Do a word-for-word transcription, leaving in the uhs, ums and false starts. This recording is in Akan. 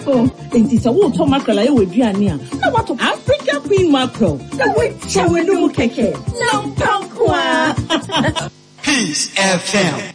Oh, and this a wood to mackerel I would be near. Now what of Africa Queen mackerel? The witch shall we do keke. No, Peace F M.